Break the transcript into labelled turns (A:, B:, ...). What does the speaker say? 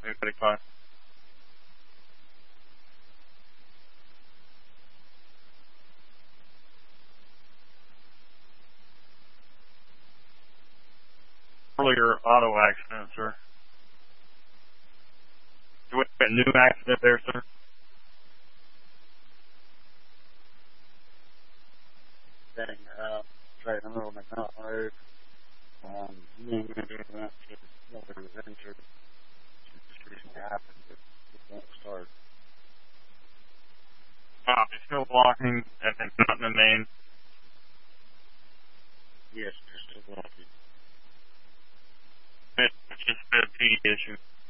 A: 8:35. Earlier auto accident, sir. Do we have a new accident there, sir?
B: Dang, straight in the middle of McNaught Road. Me and him went to somebody was injured. It just recently happened, but it won't start.
A: It's still blocking and not in the main.
B: Yes, they're still blocking.
A: It's just a P issue.